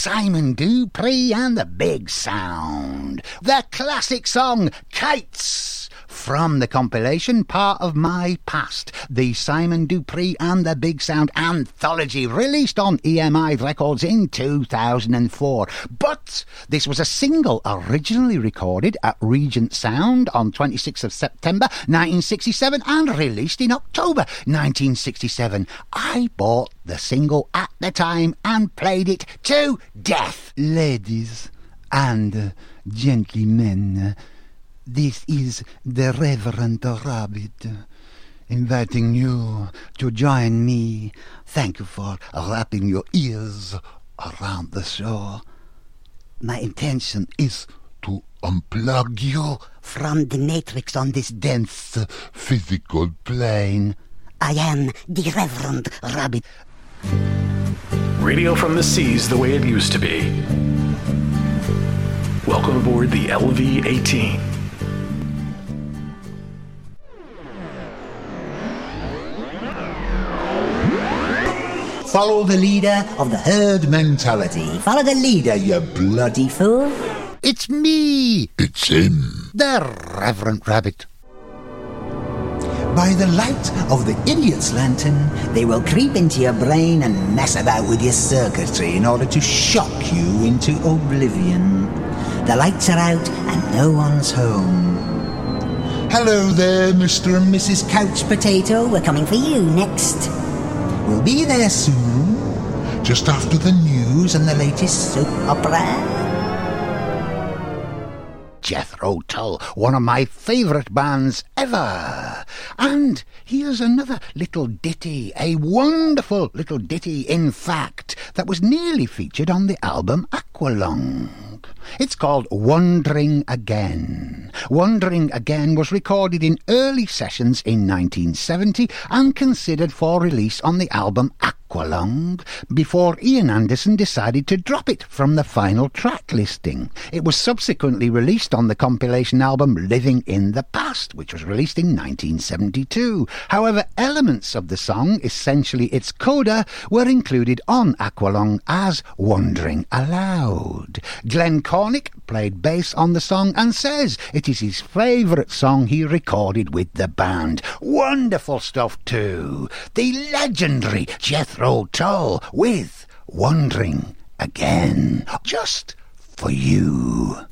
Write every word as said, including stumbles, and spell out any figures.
Simon Dupree and the Big Sound. The classic song, Kites, from the compilation Part of My Past, the Simon Dupree and the Big Sound anthology, released on E M I Records in two thousand four. But this was a single originally recorded at Regent Sound on twenty-sixth of September nineteen sixty-seven and released in October nineteen sixty-seven. I bought the single at the time and played it to death. Ladies and gentlemen, this is the Reverend Rabbit, inviting you to join me. Thank you for wrapping your ears around the show. My intention is to unplug you from the matrix on this dense physical plane. I am the Reverend Rabbit. Radio from the seas the way it used to be. Welcome aboard the L V eighteen. Follow the leader of the herd mentality. Follow the leader, you bloody fool. It's me. It's him. The Reverend Rabbit. By the light of the idiot's lantern, they will creep into your brain and mess about with your circuitry in order to shock you into oblivion. The lights are out and no one's home. Hello there, Mister and Missus Couch Potato. We're coming for you next. We'll be there soon, just after the news and the latest soap opera. Jethro Tull, one of my favourite bands ever. And here's another little ditty, a wonderful little ditty, in fact, that was nearly featured on the album Aqualung. It's called Wandering Again. Wandering Again was recorded in early sessions in nineteen seventy and considered for release on the album Aqualung before Ian Anderson decided to drop it from the final track listing. It was subsequently released on the compilation album Living in the Past, which was released in nineteen seventy-two. However, elements of the song, essentially its coda, were included on Aqualung as Wandering Aloud. Glenn Cornick played bass on the song and says it is his favourite song he recorded with the band. Wonderful stuff too. The legendary Jethro Tull with Wandering Again. Just for you.